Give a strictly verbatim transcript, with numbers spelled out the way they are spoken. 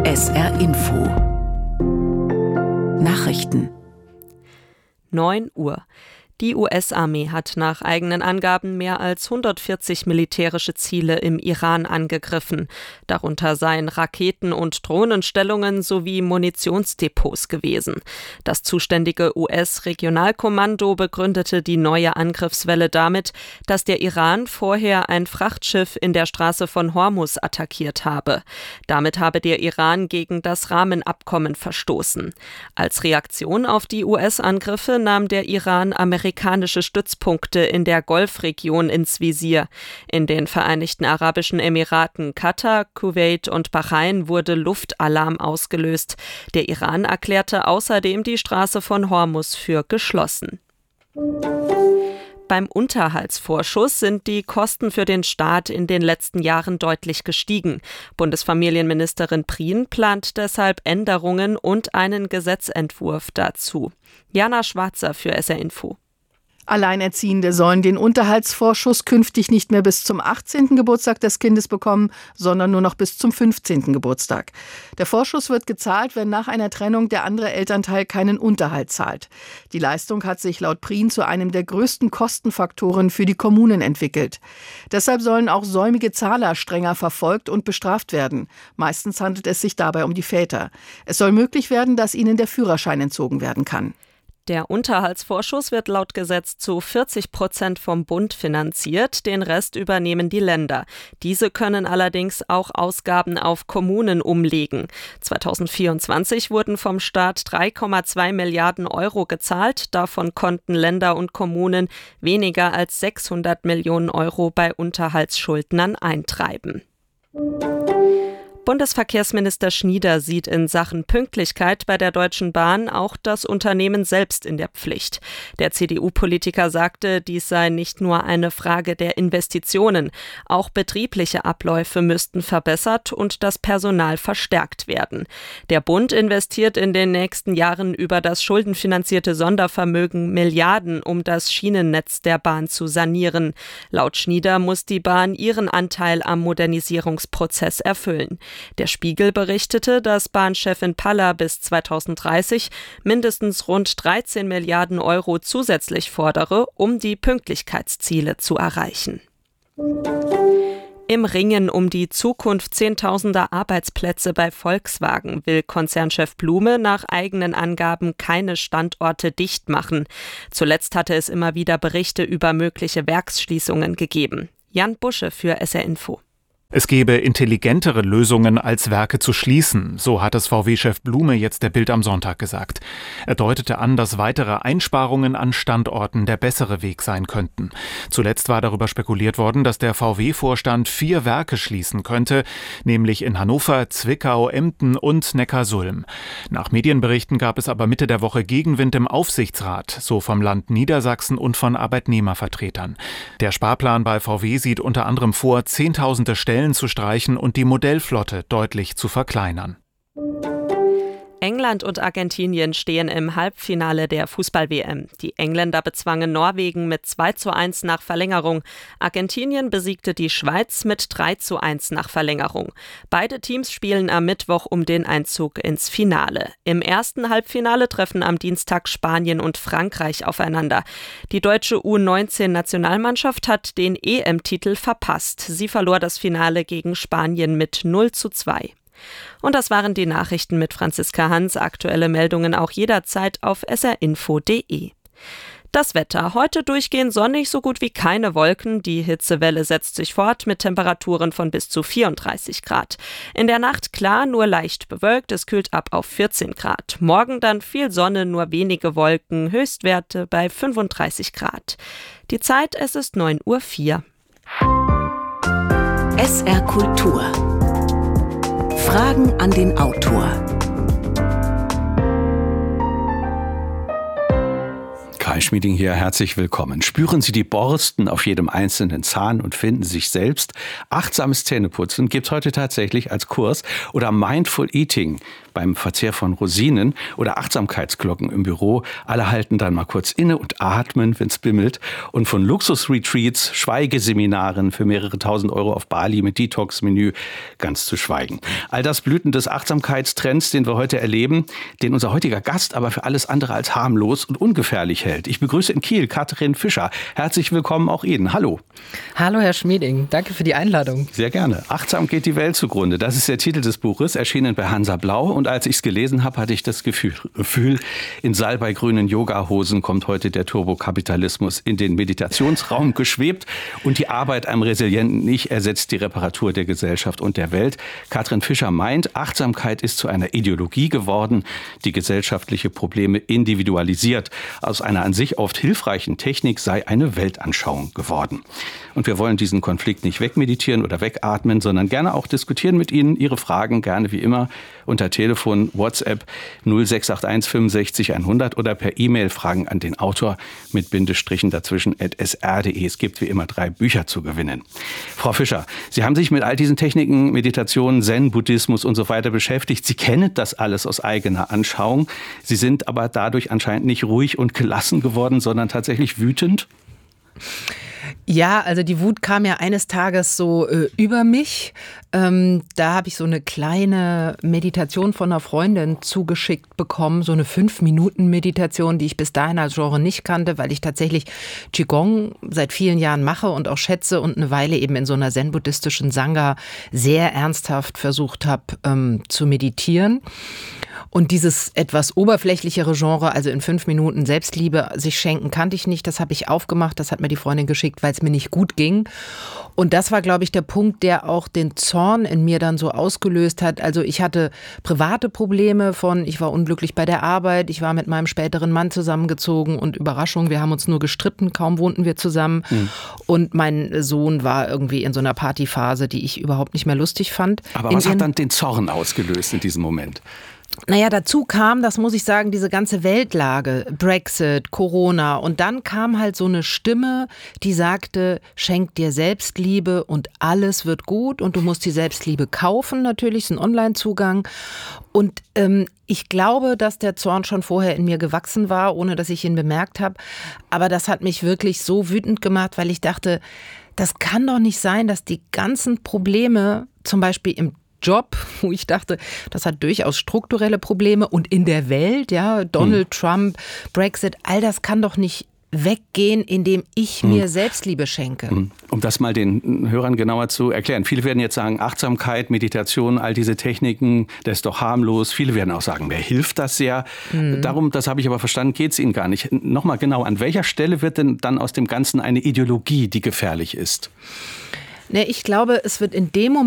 S R Info Nachrichten neun Uhr. Die U S-Armee hat nach eigenen Angaben mehr als hundertvierzig militärische Ziele im Iran angegriffen. Darunter seien Raketen- und Drohnenstellungen sowie Munitionsdepots gewesen. Das zuständige U S-Regionalkommando begründete die neue Angriffswelle damit, dass der Iran vorher ein Frachtschiff in der Straße von Hormuz attackiert habe. Damit habe der Iran gegen das Rahmenabkommen verstoßen. Als Reaktion auf die U S-Angriffe nahm der Iran amerikanische amerikanische Stützpunkte in der Golfregion ins Visier. In den Vereinigten Arabischen Emiraten, Katar, Kuwait und Bahrain wurde Luftalarm ausgelöst. Der Iran erklärte außerdem die Straße von Hormuz für geschlossen. Beim Unterhaltsvorschuss sind die Kosten für den Staat in den letzten Jahren deutlich gestiegen. Bundesfamilienministerin Prien plant deshalb Änderungen und einen Gesetzentwurf dazu. Jana Schwarzer für S R Info. Alleinerziehende sollen den Unterhaltsvorschuss künftig nicht mehr bis zum achtzehnten Geburtstag des Kindes bekommen, sondern nur noch bis zum fünfzehnten Geburtstag. Der Vorschuss wird gezahlt, wenn nach einer Trennung der andere Elternteil keinen Unterhalt zahlt. Die Leistung hat sich laut Prien zu einem der größten Kostenfaktoren für die Kommunen entwickelt. Deshalb sollen auch säumige Zahler strenger verfolgt und bestraft werden. Meistens handelt es sich dabei um die Väter. Es soll möglich werden, dass ihnen der Führerschein entzogen werden kann. Der Unterhaltsvorschuss wird laut Gesetz zu vierzig Prozent vom Bund finanziert, den Rest übernehmen die Länder. Diese können allerdings auch Ausgaben auf Kommunen umlegen. zweitausendvierundzwanzig wurden vom Staat drei Komma zwei Milliarden Euro gezahlt, davon konnten Länder und Kommunen weniger als sechshundert Millionen Euro bei Unterhaltsschuldnern eintreiben. Bundesverkehrsminister Schnieder sieht in Sachen Pünktlichkeit bei der Deutschen Bahn auch das Unternehmen selbst in der Pflicht. Der C D U-Politiker sagte, dies sei nicht nur eine Frage der Investitionen. Auch betriebliche Abläufe müssten verbessert und das Personal verstärkt werden. Der Bund investiert in den nächsten Jahren über das schuldenfinanzierte Sondervermögen Milliarden, um das Schienennetz der Bahn zu sanieren. Laut Schnieder muss die Bahn ihren Anteil am Modernisierungsprozess erfüllen. Der Spiegel berichtete, dass Bahnchefin Paller bis zweitausenddreißig mindestens rund dreizehn Milliarden Euro zusätzlich fordere, um die Pünktlichkeitsziele zu erreichen. Im Ringen um die Zukunft zehntausender Arbeitsplätze bei Volkswagen will Konzernchef Blume nach eigenen Angaben keine Standorte dicht machen. Zuletzt hatte es immer wieder Berichte über mögliche Werksschließungen gegeben. Jan Busche für S R Info. Es gebe intelligentere Lösungen, als Werke zu schließen, so hat es V W-Chef Blume jetzt der Bild am Sonntag gesagt. Er deutete an, dass weitere Einsparungen an Standorten der bessere Weg sein könnten. Zuletzt war darüber spekuliert worden, dass der V W-Vorstand vier Werke schließen könnte, nämlich in Hannover, Zwickau, Emden und Neckarsulm. Nach Medienberichten gab es aber Mitte der Woche Gegenwind im Aufsichtsrat, so vom Land Niedersachsen und von Arbeitnehmervertretern. Der Sparplan bei V W sieht unter anderem vor, zehntausende Stellen zu streichen und die Modellflotte deutlich zu verkleinern. England und Argentinien stehen im Halbfinale der Fußball-W M. Die Engländer bezwangen Norwegen mit zwei zu eins nach Verlängerung. Argentinien besiegte die Schweiz mit drei zu eins nach Verlängerung. Beide Teams spielen am Mittwoch um den Einzug ins Finale. Im ersten Halbfinale treffen am Dienstag Spanien und Frankreich aufeinander. Die deutsche U neunzehn-Nationalmannschaft hat den E M-Titel verpasst. Sie verlor das Finale gegen Spanien mit null zu zwei. Und das waren die Nachrichten mit Franziska Hans. Aktuelle Meldungen auch jederzeit auf s r info punkt d e. Das Wetter. Heute durchgehend sonnig, so gut wie keine Wolken. Die Hitzewelle setzt sich fort mit Temperaturen von bis zu vierunddreißig Grad. In der Nacht klar, nur leicht bewölkt. Es kühlt ab auf vierzehn Grad. Morgen dann viel Sonne, nur wenige Wolken. Höchstwerte bei fünfunddreißig Grad. Die Zeit, es ist neun Uhr vier. S R Kultur. Fragen an den Autor. Kai Schmieding hier, herzlich willkommen. Spüren Sie die Borsten auf jedem einzelnen Zahn und finden Sie sich selbst? Achtsames Zähneputzen gibt es heute tatsächlich als Kurs. Oder Mindful Eating beim Verzehr von Rosinen oder Achtsamkeitsglocken im Büro. Alle halten dann mal kurz inne und atmen, wenn es bimmelt. Und von Luxusretreats, Schweigeseminaren für mehrere tausend Euro auf Bali mit Detox-Menü ganz zu schweigen. All das Blüten des Achtsamkeitstrends, den wir heute erleben, den unser heutiger Gast aber für alles andere als harmlos und ungefährlich hält. Ich begrüße in Kiel Katrin Fischer. Herzlich willkommen auch Ihnen. Hallo. Hallo Herr Schmieding, danke für die Einladung. Sehr gerne. Achtsam geht die Welt zugrunde. Das ist der Titel des Buches, erschienen bei Hansa Blau. Und als ich es gelesen habe, hatte ich das Gefühl, Gefühl, in salbeigrünen Yogahosen kommt heute der Turbokapitalismus in den Meditationsraum geschwebt. Und die Arbeit am resilienten Ich ersetzt die Reparatur der Gesellschaft und der Welt. Katrin Fischer meint, Achtsamkeit ist zu einer Ideologie geworden, die gesellschaftliche Probleme individualisiert. Aus einer an sich oft hilfreichen Technik sei eine Weltanschauung geworden. Und wir wollen diesen Konflikt nicht wegmeditieren oder wegatmen, sondern gerne auch diskutieren mit Ihnen. Ihre Fragen gerne wie immer unter Telefon, WhatsApp null sechs acht eins fünfundsechzig hundert oder per E-Mail Fragen an den Autor mit Bindestrichen dazwischen at s r punkt d e. Es gibt wie immer drei Bücher zu gewinnen. Frau Fischer, Sie haben sich mit all diesen Techniken, Meditation, Zen, Buddhismus und so weiter beschäftigt. Sie kennen das alles aus eigener Anschauung. Sie sind aber dadurch anscheinend nicht ruhig und gelassen geworden, sondern tatsächlich wütend? Ja, also die Wut kam ja eines Tages so äh, über mich. Ähm, da habe ich so eine kleine Meditation von einer Freundin zugeschickt bekommen, so eine fünf-Minuten-Meditation, die ich bis dahin als Genre nicht kannte, weil ich tatsächlich Qigong seit vielen Jahren mache und auch schätze und eine Weile eben in so einer zen-buddhistischen Sangha sehr ernsthaft versucht habe ähm, zu meditieren. Und dieses etwas oberflächlichere Genre, also in fünf Minuten Selbstliebe sich schenken, kannte ich nicht. Das habe ich aufgemacht, das hat mir die Freundin geschickt, weil es mir nicht gut ging. Und das war, glaube ich, der Punkt, der auch den Zorn in mir dann so ausgelöst hat. Also ich hatte private Probleme von, ich war unglücklich bei der Arbeit, ich war mit meinem späteren Mann zusammengezogen und Überraschung, wir haben uns nur gestritten, kaum wohnten wir zusammen. Mhm. Und mein Sohn war irgendwie in so einer Partyphase, die ich überhaupt nicht mehr lustig fand. Aber was hat dann den Zorn ausgelöst in diesem Moment? Naja, dazu kam, das muss ich sagen, diese ganze Weltlage, Brexit, Corona und dann kam halt so eine Stimme, die sagte, schenk dir Selbstliebe und alles wird gut und du musst die Selbstliebe kaufen, natürlich, ist ein Online-Zugang und ähm, ich glaube, dass der Zorn schon vorher in mir gewachsen war, ohne dass ich ihn bemerkt habe, aber das hat mich wirklich so wütend gemacht, weil ich dachte, das kann doch nicht sein, dass die ganzen Probleme, zum Beispiel im Job, wo ich dachte, das hat durchaus strukturelle Probleme und in der Welt, ja, Donald hm. Trump, Brexit, all das kann doch nicht weggehen, indem ich mir hm. Selbstliebe schenke. Um das mal den Hörern genauer zu erklären. Viele werden jetzt sagen, Achtsamkeit, Meditation, all diese Techniken, das ist doch harmlos. Viele werden auch sagen, mir hilft das sehr. Hm. Darum, das habe ich aber verstanden, geht es Ihnen gar nicht. Nochmal genau, an welcher Stelle wird denn dann aus dem Ganzen eine Ideologie, die gefährlich ist? Ne, ich glaube, es wird in dem Moment